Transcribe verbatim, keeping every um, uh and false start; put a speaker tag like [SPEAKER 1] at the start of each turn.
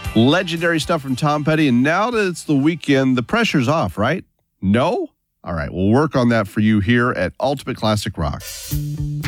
[SPEAKER 1] Legendary stuff from Tom Petty. And now that it's the weekend, the pressure's off, right? No? All right, we'll work on that for you here at Ultimate Classic Rock.